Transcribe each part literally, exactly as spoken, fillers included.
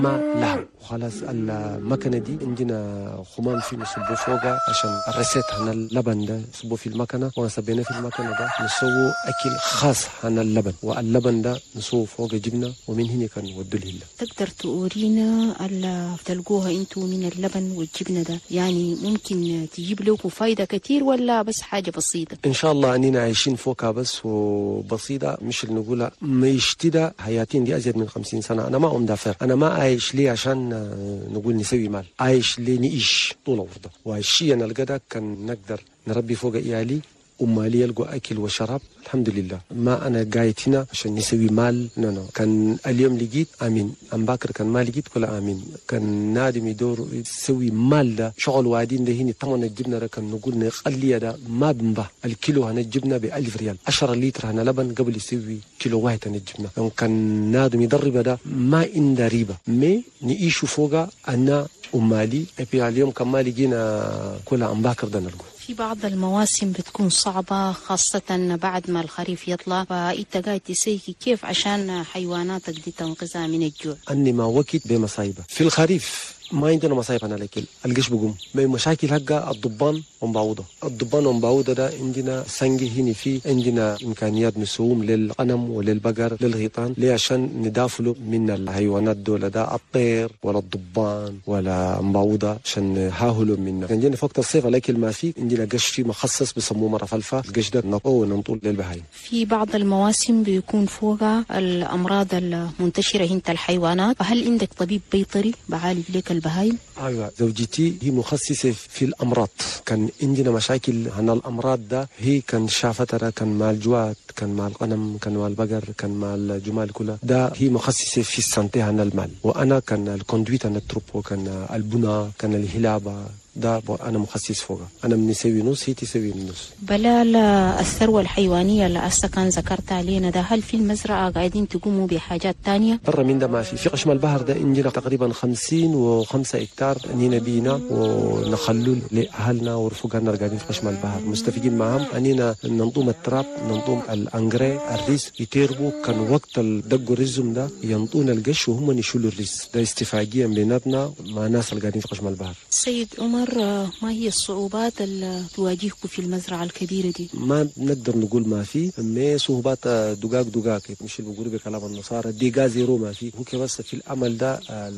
ما لها. خلاص المكنة دي عندنا خمام فيه نصبه فوقها عشان الريسيت عن اللبن ده نصبه في المكنة، ونصبينا في المكنة ده نسوي أكل خاص عن اللبن، واللبن ده نسوي فوق جبنة، ومن هنا كان ودوا الهلة. تقدر تورينا اللي تلقوها انتوا من اللبن والجبنة ده، يعني ممكن تجيب لكم فايدة كتير ولا بس حاجة بسيطة؟ إن شاء الله أننا عايشين فوقها بس وبسيطة، مش اللي نقولها ميشتدى حياتين دي أزيد من خمسين سنة. أنا ما أم دافر، أنا ما عايش ليه عشان نقول نسوي مال، عايش ليه نعيش طول عمرنا، والشيء أنا القدر كان نقدر نربي فوق إيالي ومالي يلقوا أكل وشراب الحمد لله. ما أنا قايد هنا عشان نسوي مال، نو نو. كان اليوم لقيت آمين، أم باكر كان ما لقيت كل آمين. كان نادم يدور يسوي مال ده شغل وادين ده هنا. طبعا الجبنة ده كان نقول نقلية ده ما بنبه، الكيلو هنا الجبنة بألف ريال، عشرة لتر هنا لبن قبل يسوي كيلو واحد هنا الجبنة. كان نادم يدرب ده ما إن ريبة مي نعيشوا فوقها أنا ومالي. أبي اليوم كان ما لقينا كل أم باكر ده نلقو. في بعض المواسم بتكون صعبة خاصة بعد ما الخريف يطلع، فأنت قاعد تسيكي كيف عشان حيواناتك دي تنقذها من الجوع؟ أني ما وقت بمصايبة في الخريف ما عندنا مصايب. أنا لكن القش بقوم بمشاكل حقا الضبان ومبعوضة. الضبان ومبعوضة ده عندنا سنجي هنا، فيه عندنا إمكانيات نسوم للغنم وللبقر للغيطان ليه عشان ندافلوا من الحيوانات دول، ده الطير ولا الضبان ولا مبعوضة عشان نهاهلوا منه. عندنا في وقت الصيف لكن ما في عندنا قش فيه مخصص بسموه مرة فلفة، القش ده نطوه وننطول للبهايم. في بعض المواسم بيكون فوقها الأمراض المنتشرة هنا الحيوانات، فهل عندك طبيب بيطري بعالج لك البهايم؟ ايوه، زوجتي هي مخصصه في الامراض. كان عندنا مشاكل عن الامراض ده، هي كان شافتها، كان مع الجواد، كان مع الغنم، كان مع البقر، كان مع الجمال كلها. ده هي مخصصه في السنتي عن المال، وانا كان الكوندويت عن التروبو، كان البناء، كان الهلابه، ده أنا مخصص فوقها. أنا من يسوي نص هي تسوي النص. بلا الثروة الحيوانية اللي أسا كان ذكرت علينا ده، هل في المزرعة قاعدين تقوموا بحاجات تانية؟ برا من ده ما في. في قشم البحر ده عندنا تقريبا خمسين وخمسة هكتار أنينا بينا ونخلوا لأهلنا ورفقنا قاعدين في قشم البحر مستفيدين معهم. أنينا ننظم التراب، ننظم الأنجري، الريس يتربوا. كان وقت الدق الرزم ده ينطون القش وهم يشيلوا الريس. ده استفاقيا بيناتنا مع الناس اللي قاعدين في قشم البحر. سيد عمر، ما هي الصعوبات اللي تواجهكم في المزرعة الكبيرة دي؟ ما نقدر نقول ما في، ما صعوبات دقاق دقاق مش اللي بيقولوا بكلام النصارى دقاق زيرو ما في. هو بس في الأمل ده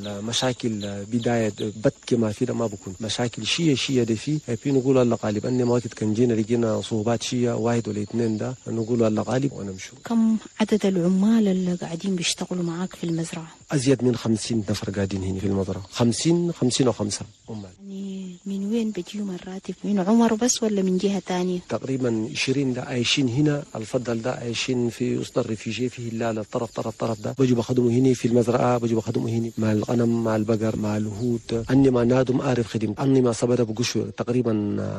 المشاكل بداية بتك ما في، ده ما بكون مشاكل شيء شيء ده فيه. في نقول الله غالب. أني ما وقت كان جينا لقينا صعوبات شيء واحد ولا اثنين، ده نقول الله غالب ونمشوا. كم عدد العمال اللي قاعدين بيشتغلوا معاك في المزرعة؟ أزيد من خمسين نفر قاعدين هنا في المزرعة. خمسين خمسين وخمسة عمال. يعني من وين بيجيهم الراتب؟ من عمر بس ولا من جهة تانية؟ تقريبا عشرين ده عايشين هنا. الفضل ده عايشين في وسط الريفيجي في هلال الطرف طرف طرف ده، بيجوا بخدموا هنا في المزرعة، بيجوا بخدموا هنا مع الغنم مع البقر مع الهود. أني ما نادم أعرف خدمة. أني ما صبر بقشوا تقريبا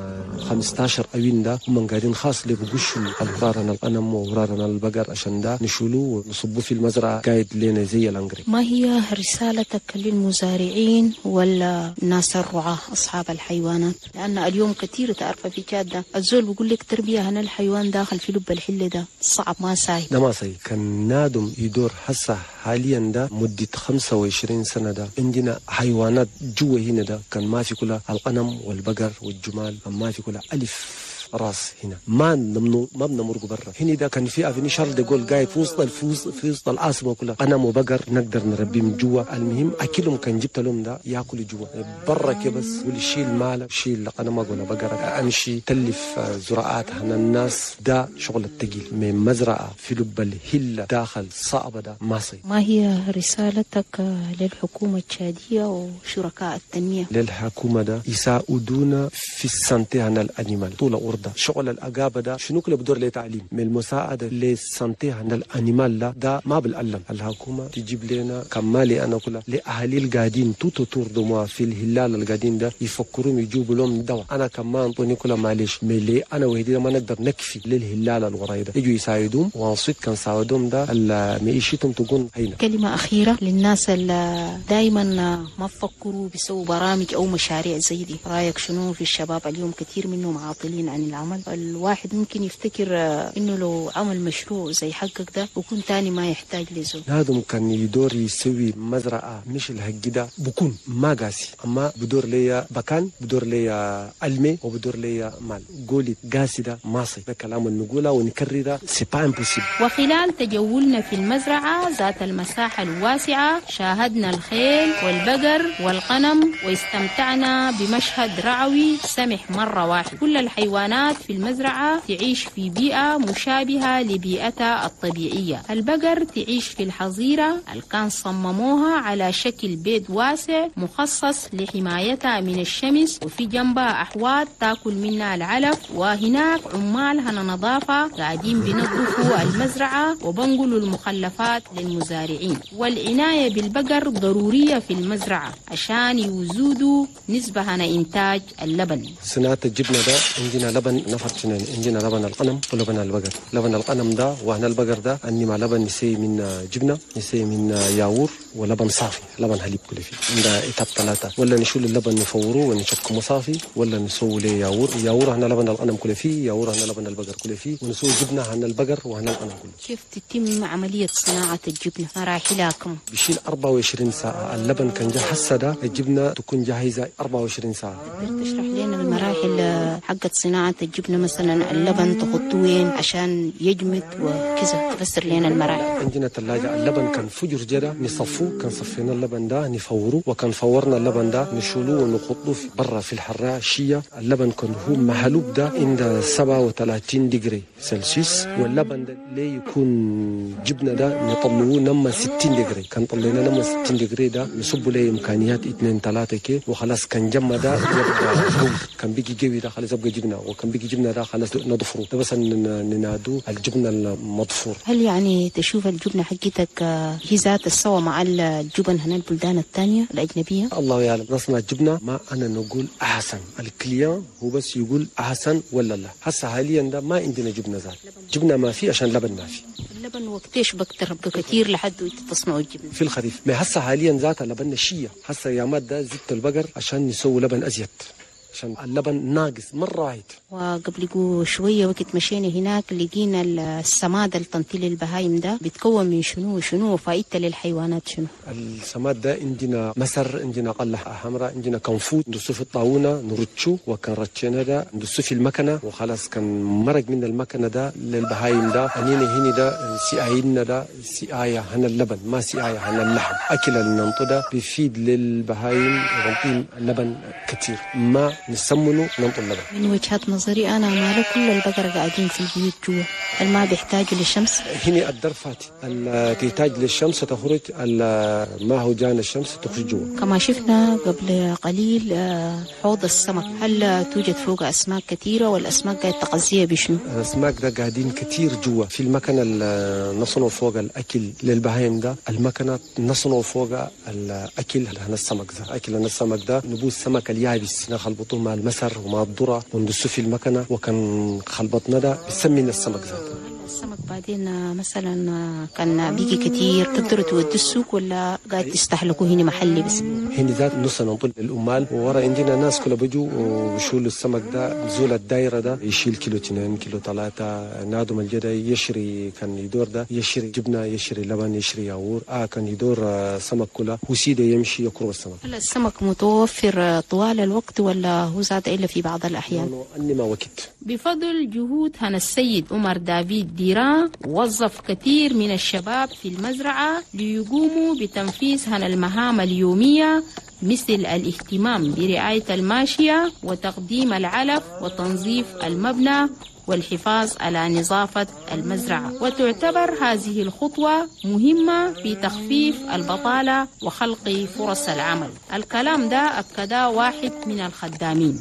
خمستاشر أوين ده هم قاعدين خاص اللي بقشوا الغرارنا الغنم وغرارنا البقر عشان ده نشيلوه ونصبوه في المزرعة قاعد لنا زي الأنجري. ما هي رسالتك للمزارعين ولا الناس الرعاة أصحاب الحيوانات؟ لأن اليوم كثير تعرف في جادة الزول بيقول لك تربية هنا الحيوان داخل في لب الحلة ده صعب ما ساي. ده ما ساي. كان نادم يدور هسه حاليا ده مدة خمسة وعشرين سنة ده عندنا حيوانات جوا هنا ده كان ما في كلها الغنم والبقر والجمال، كان ما في كلها ألف راس هنا. ما نمنو ما بنمرق برا. هنا ده كان في افني شارل دي جول قاعد في وسط الفوز في وسط العاصمه كلها. غنم وبقر نقدر نربيه من جوا. المهم اكلهم كان جبت لهم ده ياكلوا جوا برا كده بس. واللي يشيل مالك شيل غنم ولا بقره امشي تلف زراعات هنا الناس. ده شغل الثقيل من مزرعه في لب الهله داخل صعبه ده ما صي. ما هي رسالتك للحكومه التشاديه وشركاء التنميه؟ للحكومه ده يساعدونا في السنتي هنا الانيمال طول أورده. شغل الأقابة ده شنو كله بدور له تعليم من المساعدة للسنتي عند الأنيمال ده, ده ما بالألم. الحكومة تجيب لنا كمالي أنا كلها لأهالي القاعدين توتو تردموا في الهلال القاعدين ده يفكرون يجيبوا لهم دواء. أنا كمان طوني كلها معلش ملي أنا وهدي ما نقدر نكفي للهلال الوراي ده يجوا يساعدون وانصيت كان ساعدهم ده المعيشتهم تكون هينا. كلمة أخيرة للناس اللي دائما ما فكروا بيسووا برامج أو مشاريع زي دي، رأيك شنو في الشباب اليوم كثير منهم عاطلين عن العمل. الواحد ممكن يفتكر إنه لو عمل مشروع زي حقك ده وكون تاني ما يحتاج لزول. هذا كان يدور يسوي مزرعة مش الهجدة بكون ما قاسي، أما بدور ليا بكان، بدور ليا علمي، وبدور ليا مال. قولي قاسي ده ماصي، ده كلام نقوله ونكرره سي با امبوسيبل. وخلال تجولنا في المزرعة ذات المساحة الواسعة شاهدنا الخيل والبقر والغنم واستمتعنا بمشهد رعوي سمح مرة واحد. كل الحيوانات في المزرعة تعيش في بيئة مشابهة لبيئتها الطبيعية. البقر تعيش في الحظيرة اللي كان صمموها على شكل بيت واسع مخصص لحمايتها من الشمس، وفي جنبها أحواض تاكل منها العلف، وهناك عمال هنا نظافة قاعدين بنظفوا المزرعة وبنقلوا المخلفات للمزارعين. والعناية بالبقر ضرورية في المزرعة عشان يزودوا نسبة هنا إنتاج اللبن. صناعة الجبنة ده عندنا لبن نفر سنين، عندنا لبن الغنم ولبن البقر. لبن الغنم ده وهنا البقر ده عندي مع لبن نسي من جبنة، نسي من ياور، ولبن صافي، لبن حليب كله فيه. عندنا إتاب ثلاثة، ولا نشيل اللبن نفوره ونشكمه صافي، ولا نسوي له ياور. ياور هنا لبن الغنم كله فيه، ياور هنا لبن البقر كله فيه، ونسوي جبنة هنا البقر وهنا الغنم كله. كيف تتم عملية صناعة الجبنة؟ مراحلها كم؟ بيشيل أربعة وعشرين ساعة. اللبن كان جاهز هسه ده الجبنة تكون جاهزة أربعة وعشرين ساعة. تقدر تشرح لنا المراحل حقت صناعة الجبنة؟ مثلا اللبن تحطوه وين عشان يجمد وكذا، تفسر لنا المراحل. عندنا ثلاجة، اللبن كان فجر جدا نصفوه، كان صفينا اللبن ده نفوره، وكان فورنا اللبن ده نشيلوه ونحطوه برا في الحراء شية. اللبن كان هو محلوب ده عند سبعة وثلاثين دجري سلسيوس، واللبن ده ليه يكون جبنة ده نطلعوه نما ستين دجري. كان طلعنا نما ستين دجري ده نصبوا له إمكانيات اثنين ثلاثة كي، وخلاص كان جمع ده يبقى قوي. كان بيجي قوي ده خلاص يبقى جبنة، وكان بيجي جبنة ده خلاص نضفره ده بس ننادوه الجبنة المضفور. هل يعني تشوف الجبنة حقتك هي ذات السوا مع الجبن هنا البلدان الثانية الأجنبية؟ الله يعلم. نصنع الجبنة ما أنا نقول أحسن، الكليان هو بس يقول أحسن ولا لا. هسه حاليا ده ما عندنا جبنة ذات، جبنة ما في عشان لبن ما في. اللبن وقتيش بكتر كثير لحد تصنعوا الجبنة؟ في الخريف. ما هسه حاليا ذات لبن شية. هسه يا ماد ده زدت البقر عشان يسوي لبن أزيد، عشان اللبن ناقص مرة واحد. وقبل شوية وقت مشينا هناك لقينا السماد التنطيل البهايم ده بيتكون من شنو وشنو، وفائدته للحيوانات شنو؟ السماد ده عندنا مسر، عندنا قلة حمراء، عندنا كنفوت ندسه في الطاونة نرتشو، وكان رتشنا ده ندسه في المكنة وخلاص كان مرق من المكنة ده للبهايم ده. أنينا هنا ده سقاينا ده سقاية هنا اللبن، ما سقاية هنا اللحم. أكل الننطو ده بيفيد للبهايم ويعطيهم اللبن كتير، ما نسمنه ننطو اللبن. من وجهة نظري أنا ما كل البقر قاعدين في البيوت جوا، ما بيحتاجوا للشمس. هنا الدر فاتي، تحتاج للشمس تخرج، ما هو جانا الشمس تخرج جوا. كما شفنا قبل قليل حوض السمك، هل توجد فوق أسماك كثيرة والأسماك قاعدة تغذيها بشنو؟ الأسماك ده قاعدين كثير جوا في المكنة اللي نصنعوا فوق الأكل للبهايم ده. المكنة نصنعوا فوق الأكل هنا السمك ده، أكل هنا السمك ده نبوس السمك اليابس نخلبطوه مع المسر ومع الذرة وندسه في المكنة، وكان خلبطنا ده بسمينا السمك ذاته. السمك بعدين مثلا كان بيجي كتير تقدروا تودوا السوق ولا قاعد تستهلكوا هنا محلي بس؟ هنا ذات نص ننطل الأمال، وورا عندنا ناس كله بيجوا ويشيلوا السمك ده. نزول الدايرة ده يشيل كيلو اثنين كيلو ثلاثة. نادم الجدا يشري كان يدور ده يشري جبنة يشري لبن يشري ياور. آه كان يدور سمك كله وسيده يمشي يقرب السمك. هل السمك متوفر طوال الوقت ولا هو زاد إلا في بعض الأحيان؟ أني ما وقت. بفضل جهود هنا السيد عمر دافيد ديران وظف كثير من الشباب في المزرعة ليقوموا بتنفيذ هنا المهام اليومية، مثل الاهتمام برعاية الماشية وتقديم العلف وتنظيف المبنى والحفاظ على نظافة المزرعة. وتعتبر هذه الخطوة مهمة في تخفيف البطالة وخلق فرص العمل. الكلام ده أكده واحد من الخدامين.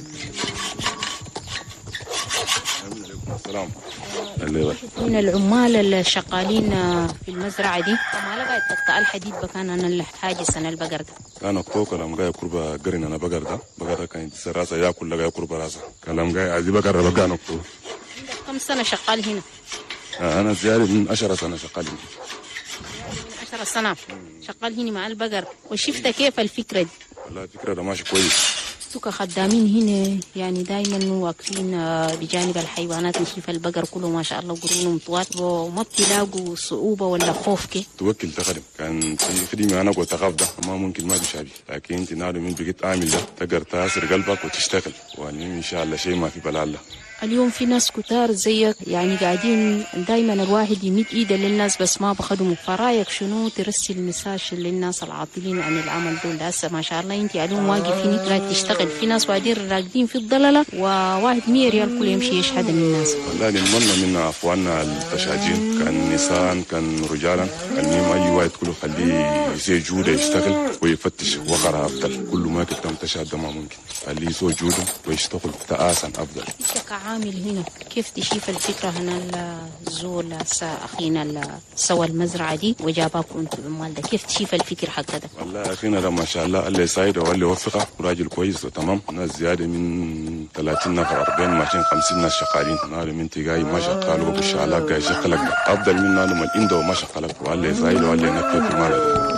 السلام. من العمال الشغالين في المزرعة دي ما لقيت تقطع الحديد بكان أنا اللي حاجس أنا البقر ده. أنا كتوك لما جاي كربا قرين أنا بقر ده بقر ده كان سراسة يأكل لقى كربا راسه كلام جاي عزي بقر بقى نكتو. كم سنة شغال هنا؟ أنا زيادة من عشرة سنة شغال هنا. عشرة سنة شغال هنا مع البقر. وشفت كيف الفكرة دي؟ والله الفكرة ده ماشي كويس انتوا كخدامين هنا يعني دايما واقفين بجانب الحيوانات، نشوف البقر كله ما شاء الله قرونهم طوال، وما بتلاقوا صعوبة ولا خوف كي؟ توكل تخدم كان في خدمة أنا قلت أخاف ده ما ممكن ما بيشابه، لكن أنت نادم من بقيت عامل ده تقدر تأثر قلبك وتشتغل، وأن إن شاء الله شيء ما في بلا الله. اليوم في ناس كتار زيك يعني قاعدين دايما الواحد يمد ايده للناس بس ما بخدموا، فرايك شنو ترسل مساج للناس العاطلين عن العمل دول؟ هسه ما شاء الله انت اليوم واقف هناك قاعد تشتغل، في ناس قاعدين راقدين في الضلله وواحد مية ريال كل يمشي يشحد من الناس. والله نتمنى من اخواننا التشاجين كان نساء كان رجالا، المهم اي واحد كله خليه يسوي جوده يشتغل ويفتش وقرا افضل، كل ما كتم تشهد ما ممكن خليه يسوي جوده ويشتغل تآسا افضل. عامل هنا كيف تشوف الفكرة هنا الزول أخينا سوى المزرعة دي وجاباكم انتم عمال ده، كيف تشوف الفكرة حق ده؟ والله أخينا ده ما شاء الله الله يساعده والله يوفقه، راجل كويس وتمام، ناس زيادة من ثلاثين نفر أربعين ماشيين خمسين ناس شغالين، نار من تجاي ما شغال وبقى شغالك جاي شغلك أفضل من نار من عنده وما شغالك، والله يساعده والله ينكر في ماله.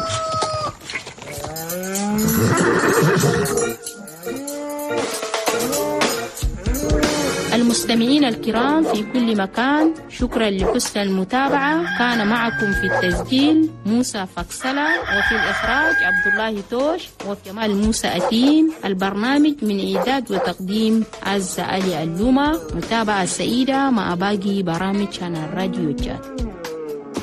المستمعين الكرام في كل مكان، شكرا لحسن المتابعة. كان معكم في التسجيل موسى فكسلة، وفي الإخراج عبد الله توش، وفي جمال موسى أتين. البرنامج من إعداد وتقديم عزة علي اللومة. متابعة سعيدة مع باقي برامج عن الراديو جات.